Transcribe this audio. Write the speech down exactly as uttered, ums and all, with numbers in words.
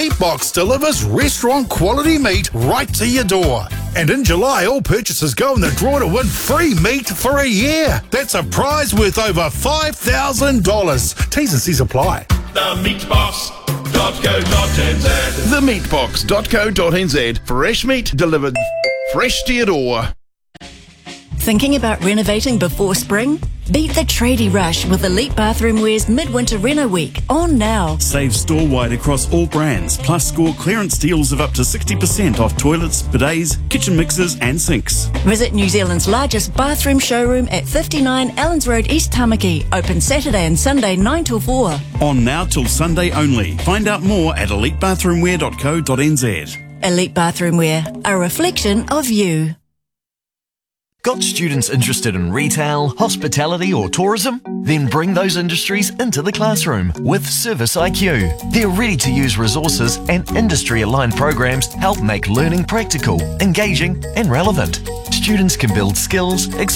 Meatbox delivers restaurant quality meat right to your door. And in July, all purchases go in the draw to win free meat for a year. That's a prize worth over five thousand dollars. T's and C's apply. the meatbox dot co dot n z the meatbox dot co dot n z. Fresh meat delivered fresh to your door. Thinking about renovating before spring? Beat the tradie rush with Elite Bathroom Wear's Midwinter Reno Week, on now. Save store-wide across all brands, plus score clearance deals of up to sixty percent off toilets, bidets, kitchen mixers and sinks. Visit New Zealand's largest bathroom showroom at fifty-nine Allens Road, East Tamaki. Open Saturday and Sunday nine till four. On now till Sunday only. Find out more at elite bathroom wear dot co dot n z. Elite Bathroom Wear, a reflection of you. Got students interested in retail, hospitality or tourism? Then bring those industries into the classroom with Service I Q. Their ready-to-use resources and industry-aligned programs help make learning practical, engaging and relevant. Students can build skills,